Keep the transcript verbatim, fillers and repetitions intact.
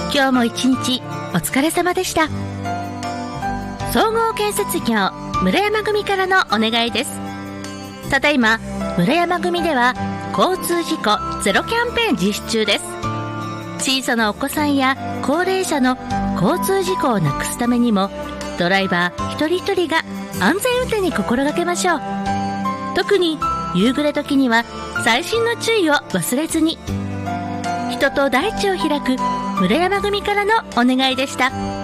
今日も一日お疲れ様でした。総合建設業村山組からのお願いです。ただいま村山組では交通事故ゼロキャンペーン実施中です。小さなお子さんや高齢者の交通事故をなくすためにも、ドライバー一人一人が安全運転に心がけましょう。特に夕暮れ時には細心の注意を忘れずに。人と大地を開く村山組からのお願いでした。